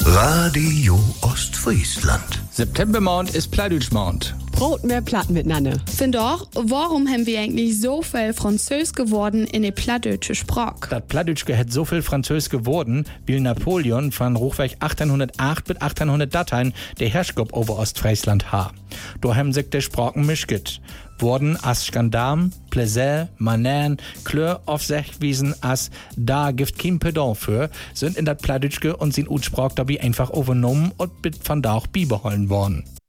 Radio Ostfriesland. Septembermond ist Plattdeutschmond. Brot mehr Platt miteinander. Find doch, warum haben wir eigentlich so viel Französisch geworden in der plattdeutsche Sprache? Das Plattdeutsche hat so viel Französisch geworden, wie Napoleon von Hochweg 1808 bis 1813 der Herrschaft über Ostfriesland hat. Da haben sich die Sprachen mischt. Wurden als Skandam, Plaisir, Manern, Klör auf sich wiesen als da gibt kein Pardon für, sind in das Plattdeutsche und sind Utsprach dabei einfach übernommen und von da auch beibehalten worden.